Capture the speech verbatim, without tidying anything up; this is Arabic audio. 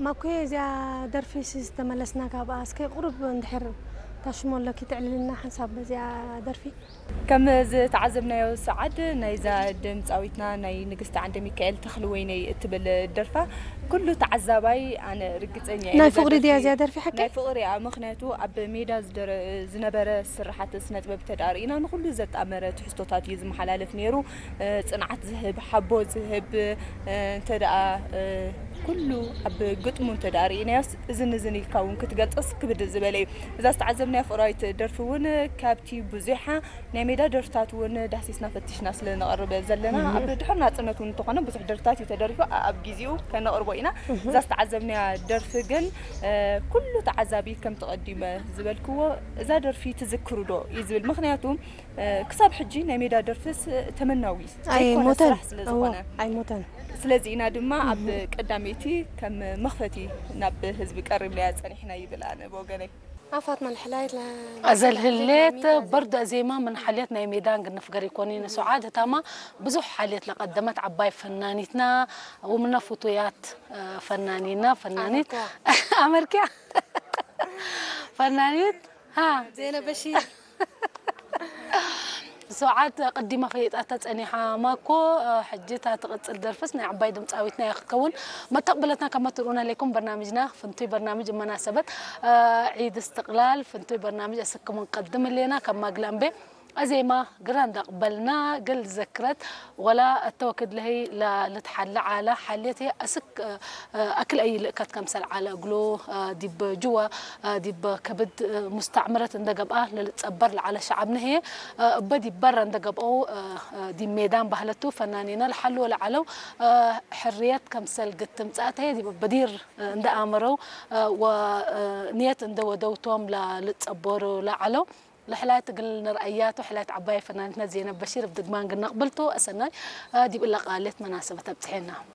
ما كوي زي درفي استملسنا كابا سكي قرب ندحر تشمل لك تعللنا حساب زي درفي كم تعزمنا يا سعد نايزا دمت أويتنا ناي نجست عند ميكائيل تخلويني تبل الدرفة كله تعزباي أنا رجعت إني ناي فقري دي زي درفي حكي ناي فقري مخناتو أب ميدا زدر زنبرة سرحات سنة ببتدارينا نقول زت أمر تحسطات يزم حلالف نيرو صنعت ذهب حبو ذهب تدعى كله أب قط منتداري ناس زن زن الكون كنت قلت أسك بدل زبالي إذا استعزمنا فقرايت درفون كابتي بزحة نميدا درتات ون دحسيسنا فتشنا سلنا قرب زلنا أب دحرنا صنتون تقنا بس درتات يتدرفوا أب جيزيو كنا قربوينا إذا استعزمنا درف جن كله تعزابي كم تقدم زبالكوا إذا درفي تذكروا له يزبل مخنياتهم كسب حجي نميدا درفس تمناوي أي موتن أي موتن سلازي نادما أب قداميتي كم مخفتي نب حزب قرب لي صنيحنا يبلان بوغني فاطمه الحلايت أزل هليت برضه زي ما من حالياتنا يا ميدان قلنا فقري كونين سعادة تاما بزح حاليات لقدمت عباي فنانيتنا ومنا فوتويات فنانينا فنانيت أمريكا فنانيت ها زينة بشير ساعات قديمة في أتت أنيها ماكو حجتها تقص الدرفس نعم بايدم تعويتنا يخكون ما تقبلتنا كما ترونا لكم برنامجنا فنتي برنامج مناسبة عيد استقلال فنتي برنامج أسكم نقدم لنا كما قلنا به زي ما قران قبلنا قل ذكرت ولا التوكد لهي لتحل على حالتها أسك أكل أي لقات كمسل على قلو ديب جوا ديب كبد مستعمرة اندقب أهل لتصبر على شعبنا هي بدي برا اندقب أو دي ميدان بهلتو فنانين الحل ولا علو حريات كمسل قد تمسات هي دي بدير اند أمرو ونية اندو دوتهم لتصبروا لا علو لحلات قلنا رأيات وحلات عباية فنانتنا زينب بشير بدقمان قلنا قبلتو أسناي دي بقول لك قالت مناسبة بتحينا